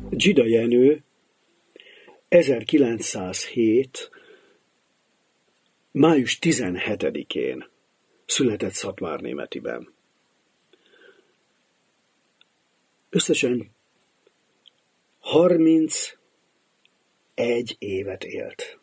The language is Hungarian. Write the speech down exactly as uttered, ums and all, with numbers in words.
Dzsida Jenő ezerkilencszázhét. május tizenhetedikén született Szatmárnémetiben. Összesen harmincegy évet élt.